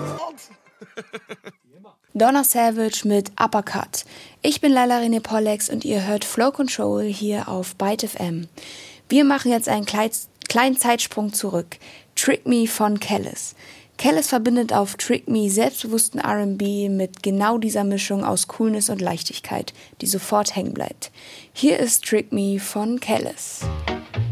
Donna Savage mit Uppercut. Ich bin Laila René Pollex und ihr hört Flow Control hier auf Byte FM. Wir machen jetzt einen kleinen Zeitsprung zurück. Trick Me von Kelis. Kelis verbindet auf Trick Me selbstbewussten R&B mit genau dieser Mischung aus Coolness und Leichtigkeit, die sofort hängen bleibt. Hier ist Trick Me von Kelis.